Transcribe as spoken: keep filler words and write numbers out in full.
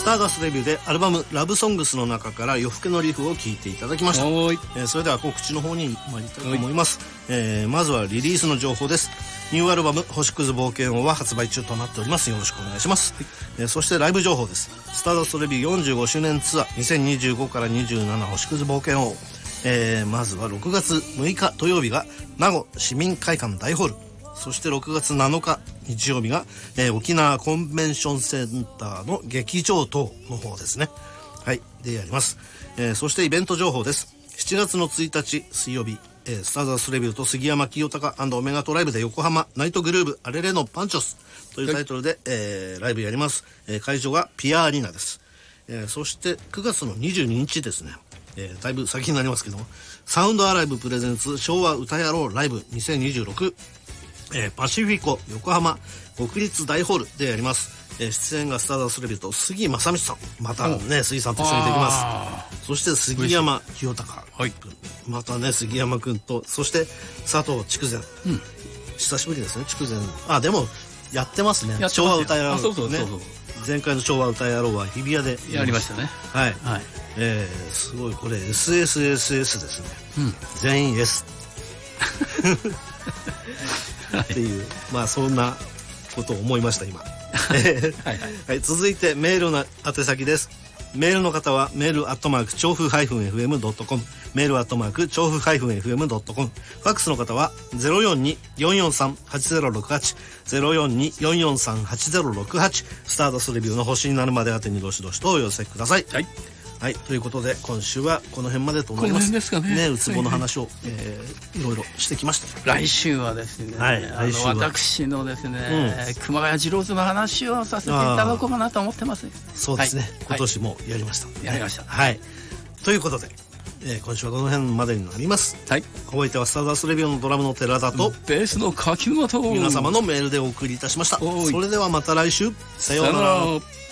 スターダストレビューでアルバムラブソングスの中から夜更けのリフを聴いていただきました。 はい、 えー、それでは告知の方に参りたいと思います。えー、まずはリリースの情報です。ニューアルバム星屑冒険王は発売中となっております。よろしくお願いします。はい、えー、そしてライブ情報です。スターダストレビューよんじゅうごしゅうねんツアーにせんにじゅうごからにじゅうなな星屑冒険王、えー、まずはろくがつむいか土曜日が名護市民会館大ホール、そしてろくがつなのか日曜日が、えー、沖縄コンベンションセンターの劇場等の方ですね。はい、でやります。えー、そしてイベント情報です。しちがつのついたち水曜日、えー、スターダストレビューと杉山清隆&オメガトライブで横浜ナイトグルーブアレレのパンチョスというタイトルで、はい、えー、ライブやります。えー、会場がピアアリーナです。えー、そしてくがつのにじゅうににちですね、えー、だいぶ先になりますけども、サウンドアライブプレゼンツ昭和歌野郎ライブにせんにじゅうろく、えー、パシフィコ横浜国立大ホールでやります。えー、出演がスターダストレビューと杉正道さん、またね杉さんと一緒にできます。そして杉山清隆君、はい、またね杉山君と、そして佐藤筑前、うん、久しぶりですね筑前。あでもやってますね、昭和歌野郎。そうそうそうそう、前回の昭和歌野郎は日比谷でやりましたね。 はい、はい、えー、すごいこれ エスエスエスエス ですね、うん、全員 S っていう、まあそんなことを思いました今。はいはいはい、続いてメールの宛先です。メールの方はメールアットマーク調布 ハイフンエフエムドットコム、 メールアットマーク調布 ハイフンエフエムドットコム、 ファックスの方は ゼロよんに よんよんさん はちゼロろくはち ゼロよんに よんよんさん はちゼロろくはち、スターダストレビューの星になるまで宛てにどしどしとお寄せください。はい、はい、ということで今週はこの辺までと思います。 この辺ですかね。 ね、ウツボの話を、はいはい、えー、いろいろしてきました。 来週はですね、はい、あの私のですね、うん、熊谷次郎図の話をさせていただこうかなと思ってます。 そうですね、はい、今年もやりました、はい、 やりました。 はい、ということで、えー、今週はこの辺までになります。はい、お相手はスターダストレビューのドラムの寺田とベースの柿本、 皆様のメールでお送りいたしました。それではまた来週、さようなら。